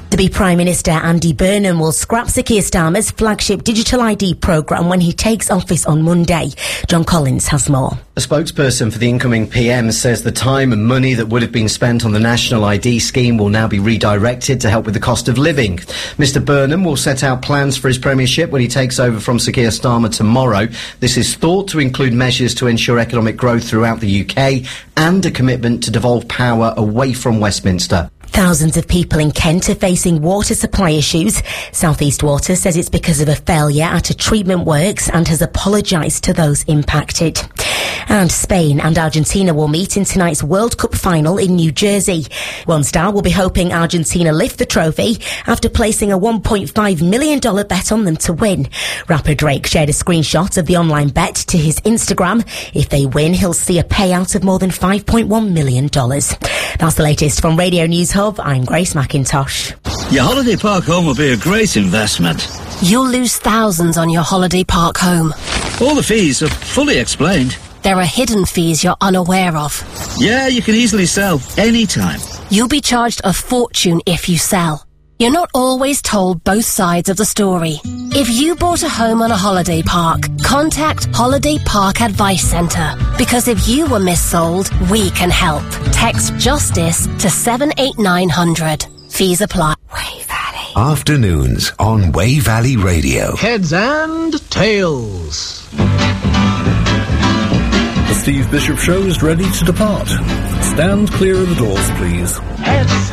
To-be Prime Minister Andy Burnham will scrap Sir Keir Starmer's flagship digital ID programme when he takes office on Monday. John Collins has more. A spokesperson for the incoming PM says the time and money that would have been spent on the National ID scheme will now be redirected to help with the cost of living. Mr Burnham will set out plans for his premiership when he takes over from Sir Keir Starmer tomorrow. This is thought to include measures to ensure economic growth throughout the UK and a commitment to devolve power away from Westminster. Thousands of people in Kent are facing water supply issues. South East Water says it's because of a failure at a treatment works and has apologised to those impacted. And Spain and Argentina will meet in tonight's World Cup final in New Jersey. One star will be hoping Argentina lift the trophy after placing a $1.5 million bet on them to win. Rapper Drake shared a screenshot of the online bet to his Instagram. If they win, he'll see a payout of more than $5.1 million. That's the latest from Radio News Hub. I'm Grace McIntosh. Your holiday park home will be a great investment. You'll lose thousands on your holiday park home. All the fees are fully explained. There are hidden fees you're unaware of. Yeah, you can easily sell anytime. You'll be charged a fortune if you sell. You're not always told both sides of the story. If you bought a home on a holiday park, contact Holiday Park Advice Centre. Because if you were missold, we can help. Text JUSTICE to 78900. Fees apply. Way Valley. Afternoons on Way Valley Radio. Heads and tails. The Steve Bishop Show is ready to depart. Stand clear of the doors, please. Heads.